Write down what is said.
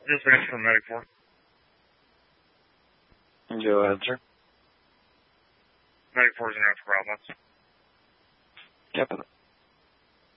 Just answer from Medic 4. Go ahead, sir. Medic 4 is an answer for outlets. Captain.